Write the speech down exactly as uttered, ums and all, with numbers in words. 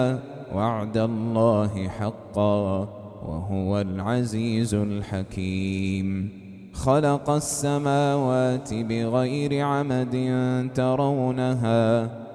وعد الله حقا وهو العزيز الحكيم. خلق السماوات بغير عمد ترونها